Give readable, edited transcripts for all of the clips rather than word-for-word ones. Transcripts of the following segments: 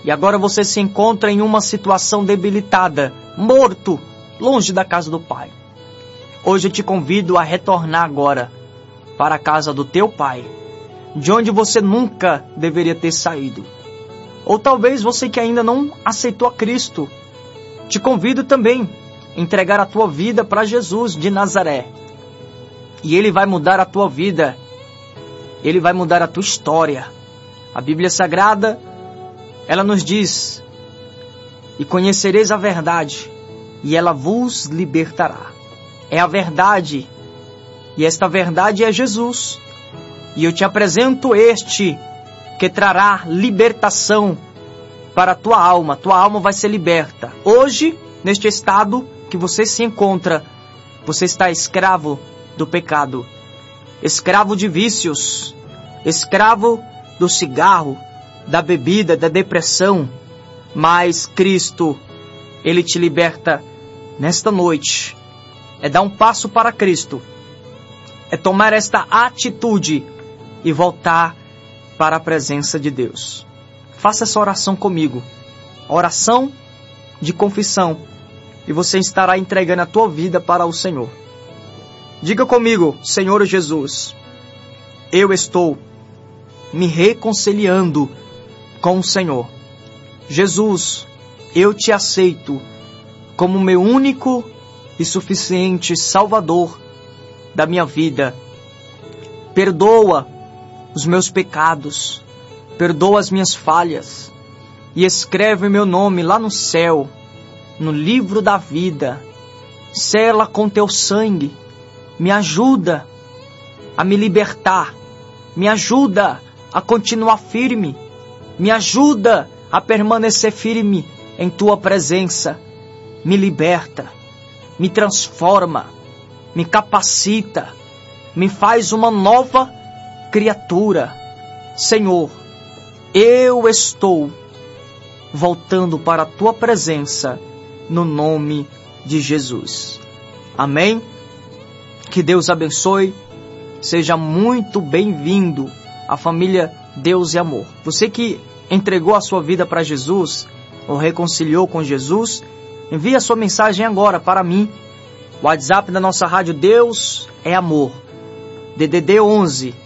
e agora você se encontra em uma situação debilitada, morto, longe da casa do Pai. Hoje eu te convido a retornar agora para a casa do teu Pai, de onde você nunca deveria ter saído. Ou talvez você que ainda não aceitou a Cristo, te convido também a entregar a tua vida para Jesus de Nazaré. E Ele vai mudar a tua vida, Ele vai mudar a tua história. A Bíblia Sagrada, ela nos diz: e conhecereis a verdade, e ela vos libertará. É a verdade, e esta verdade é Jesus. E eu te apresento este que trará libertação para a tua alma vai ser liberta. Hoje, neste estado que você se encontra, você está escravo do pecado, escravo de vícios, escravo do cigarro, da bebida, da depressão. Mas Cristo, Ele te liberta nesta noite. É dar um passo para Cristo, é tomar esta atitude e voltar para a presença de Deus. Faça essa oração comigo, oração de confissão, e você estará entregando a tua vida para o Senhor. Diga comigo: Senhor Jesus, eu estou me reconciliando com o Senhor. Jesus, eu te aceito como meu único e suficiente Salvador da minha vida. Perdoa os meus pecados, perdoa as minhas falhas e escreve meu nome lá no céu, no livro da vida. Sela com teu sangue, me ajuda a me libertar, me ajuda a continuar firme, me ajuda a permanecer firme em tua presença. Me liberta, me transforma, me capacita, me faz uma nova criatura. Senhor, eu estou voltando para a tua presença no nome de Jesus. Amém? Que Deus abençoe. Seja muito bem-vindo à família Deus e Amor. Você que entregou a sua vida para Jesus, ou reconciliou com Jesus, envie a sua mensagem agora para mim. O WhatsApp da nossa rádio Deus é Amor. DDD 11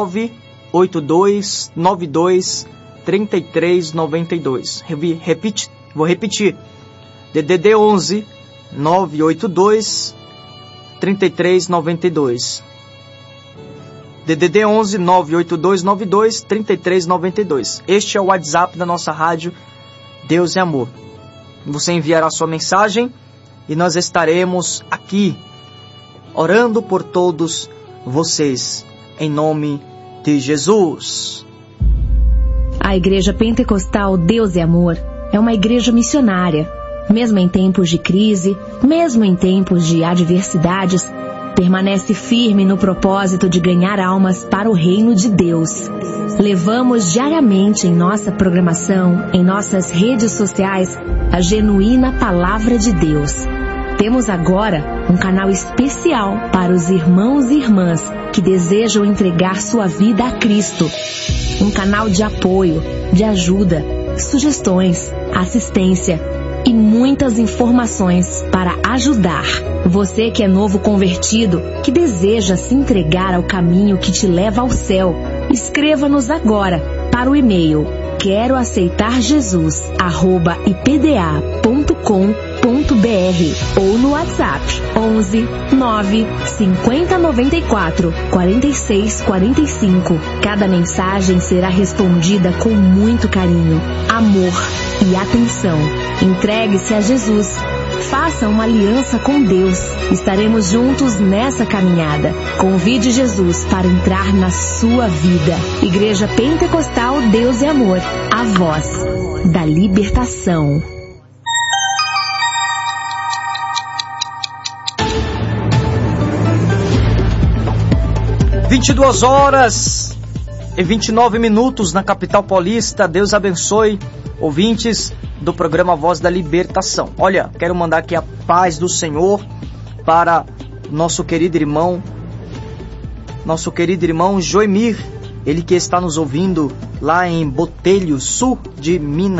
982 92 33 92. Vou repetir. DDD 11 982 33 92. DDD 11 982 92 33 92. Este é o WhatsApp da nossa rádio Deus é Amor. Você enviará sua mensagem e nós estaremos aqui orando por todos vocês, em nome de Jesus. A Igreja Pentecostal Deus é Amor é uma igreja missionária. Mesmo em tempos de crise, mesmo em tempos de adversidades, permanece firme no propósito de ganhar almas para o reino de Deus. Levamos diariamente em nossa programação, em nossas redes sociais, a genuína Palavra de Deus. Temos agora um canal especial para os irmãos e irmãs que desejam entregar sua vida a Cristo. Um canal de apoio, de ajuda, sugestões, assistência e muitas informações para ajudar. Você que é novo convertido, que deseja se entregar ao caminho que te leva ao céu, escreva-nos agora para o e-mail queroaceitarjesus@ipda.com.br ou no WhatsApp 11 9 50 94 46 45. Cada mensagem será respondida com muito carinho, amor e atenção. Entregue-se a Jesus. Faça uma aliança com Deus. Estaremos juntos nessa caminhada. Convide Jesus para entrar na sua vida. Igreja Pentecostal Deus e Amor, a voz da libertação. Às 22h29 na capital paulista. Deus abençoe, ouvintes do programa Voz da Libertação. Olha, quero mandar aqui a paz do Senhor para nosso querido irmão Joemir, ele que está nos ouvindo lá em Botelho, sul de Minas